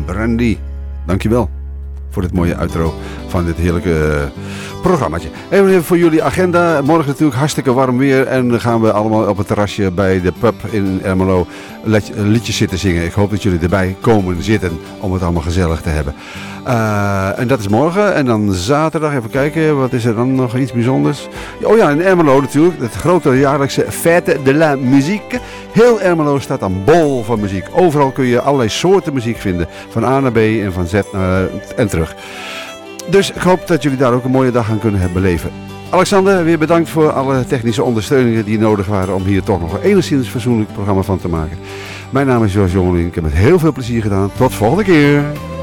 Brandy. Dankjewel voor dit mooie outro van dit heerlijke programmaatje. Even voor jullie agenda. Morgen natuurlijk hartstikke warm weer. En dan gaan we allemaal op het terrasje bij de pub in Ermelo liedjes zitten zingen. Ik hoop dat jullie erbij komen zitten om het allemaal gezellig te hebben. En dat is morgen. En dan zaterdag, even kijken, wat is er dan nog iets bijzonders? Oh ja, in Ermelo natuurlijk. Het grote jaarlijkse Fête de la Musique. Heel Ermelo staat aan bol van muziek. Overal kun je allerlei soorten muziek vinden. Van A naar B en van Z en terug. Dus ik hoop dat jullie daar ook een mooie dag aan kunnen beleven. Alexander, weer bedankt voor alle technische ondersteuningen die nodig waren om hier toch nog een enigszins fatsoenlijk programma van te maken. Mijn naam is Jos Jongeling. Ik heb het heel veel plezier gedaan. Tot volgende keer.